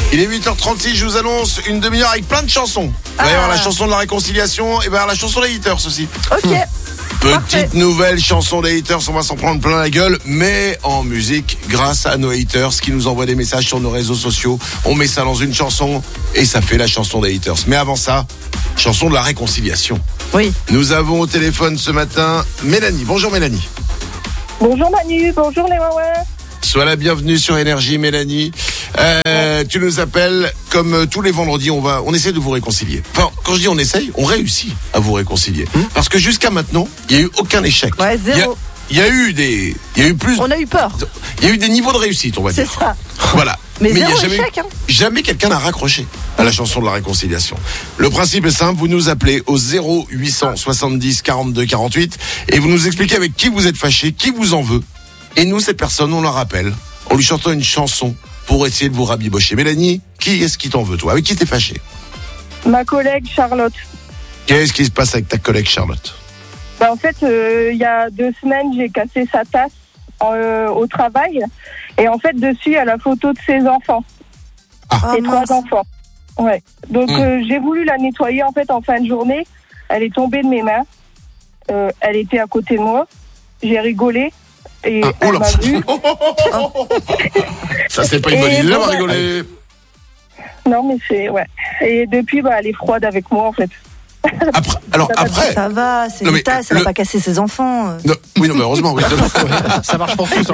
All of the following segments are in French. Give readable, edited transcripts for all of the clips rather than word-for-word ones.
Il est 8h36, je vous annonce une demi-heure avec plein de chansons. D'ailleurs, la chanson de la réconciliation et la chanson des haters aussi. Ok. Petite nouvelle chanson des haters, on va s'en prendre plein la gueule, mais en musique, grâce à nos haters qui nous envoient des messages sur nos réseaux sociaux. On met ça dans une chanson et ça fait la chanson des haters. Mais avant ça, chanson de la réconciliation. Oui. Nous avons au téléphone ce matin Mélanie. Bonjour Mélanie. Bonjour Manu, bonjour les Wawa. Sois la bienvenue sur Énergie, Mélanie. Tu nous appelles comme tous les vendredis. On essaie de vous réconcilier. Enfin, quand je dis on essaye, on réussit à vous réconcilier. Parce que jusqu'à maintenant, il n'y a eu aucun échec. Ouais, zéro. Il y a eu plus. On a eu peur. Il y a eu des niveaux de réussite, on va dire. C'est ça. Voilà. Mais il y a zéro jamais, échec, hein. jamais quelqu'un n'a raccroché à la chanson de la réconciliation. Le principe est simple, vous nous appelez au 0870 42 48 et vous nous expliquez avec qui vous êtes fâché, qui vous en veut. Et nous, cette personne, on la rappelle, on lui chante une chanson pour essayer de vous rabibocher. Mélanie, qui est-ce qui t'en veut, toi? Avec qui t'es fâché? Ma collègue Charlotte. Qu'est-ce qui se passe avec ta collègue Charlotte? En fait, il y a 2 semaines, j'ai cassé sa tasse au travail. Et en fait, dessus, il y a la photo de ses enfants. Et 3 enfants. Ouais. Donc, j'ai voulu la nettoyer en fait en fin de journée. Elle est tombée de mes mains. Elle était à côté de moi. J'ai rigolé. Et elle m'a vu. Ça, c'est pas une bonne idée d'avoir rigolé. Non, mais c'est... Ouais. Et depuis, elle est froide avec moi, en fait. Après... Ça va, c'est une tasse, elle n'a pas cassé ses enfants. Non, oui, non, mais heureusement, oui. Ça marche pour tous.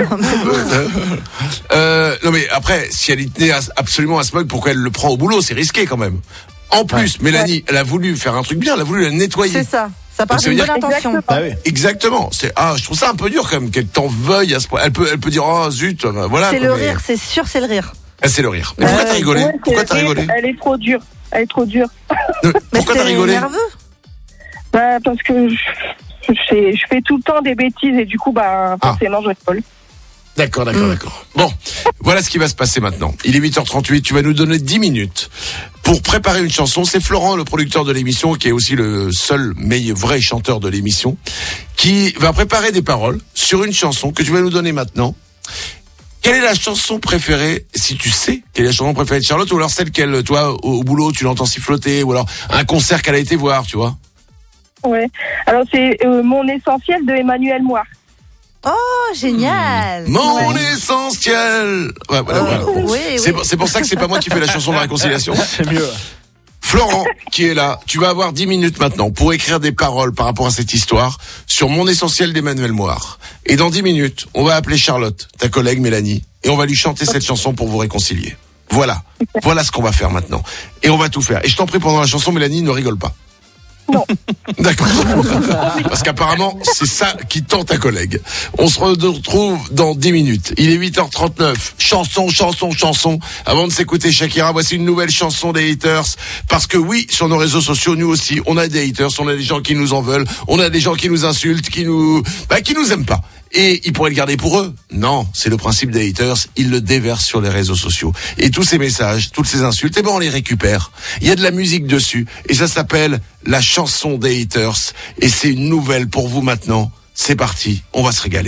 Non, mais après, si elle y tenait absolument à ce mug, pourquoi elle le prend au boulot? C'est risqué quand même. En plus, Mélanie, elle a voulu faire un truc bien, elle a voulu la nettoyer. C'est ça. Ça part d'une bonne intention. Exactement. Je trouve ça un peu dur quand même qu'elle t'en veuille à ce point. Elle peut dire oh zut, voilà. C'est le rire, c'est sûr, c'est le rire. Ah, c'est le rire. Mais pourquoi t'as rigolé? Pourquoi t'as rigolé? Elle est trop dure. Pourquoi t'as rigolé? Nerveux? Parce que je fais tout le temps des bêtises et du coup, forcément, je rigole. D'accord. Bon, voilà ce qui va se passer maintenant. Il est 8h38, tu vas nous donner 10 minutes pour préparer une chanson. C'est Florent, le producteur de l'émission, qui est aussi le seul vrai chanteur de l'émission, qui va préparer des paroles sur une chanson que tu vas nous donner maintenant. Quelle est la chanson préférée, si tu sais, quelle est la chanson préférée de Charlotte, ou alors celle qu'elle, toi, au boulot, tu l'entends siffloter, ou alors un concert qu'elle a été voir, tu vois? Ouais. Alors, c'est Mon essentiel de Emmanuel Moir. Oh, génial! Mon essentiel! Ouais, voilà. Oui. C'est pour ça que c'est pas moi qui fais la chanson de la réconciliation. C'est mieux. Florent, qui est là, tu vas avoir 10 minutes maintenant pour écrire des paroles par rapport à cette histoire sur Mon essentiel d'Emmanuel Moir. Et dans 10 minutes, on va appeler Charlotte, ta collègue Mélanie, et on va lui chanter cette chanson pour vous réconcilier. Voilà ce qu'on va faire maintenant. Et on va tout faire. Et je t'en prie, pendant la chanson, Mélanie, ne rigole pas. Non. D'accord. Parce qu'apparemment, c'est ça qui tend ta collègue. On se retrouve dans 10 minutes. Il est 8h39. Chanson. Avant de s'écouter Shakira, voici une nouvelle chanson des haters. Parce que oui, sur nos réseaux sociaux, nous aussi, on a des haters, on a des gens qui nous en veulent, on a des gens qui nous insultent, qui nous aiment pas. Et ils pourraient le garder pour eux. Non, c'est le principe des haters. Ils le déversent sur les réseaux sociaux. Et tous ces messages, toutes ces insultes, on les récupère. Il y a de la musique dessus. Et ça s'appelle la chanson des haters. Et c'est une nouvelle pour vous maintenant. C'est parti. On va se régaler.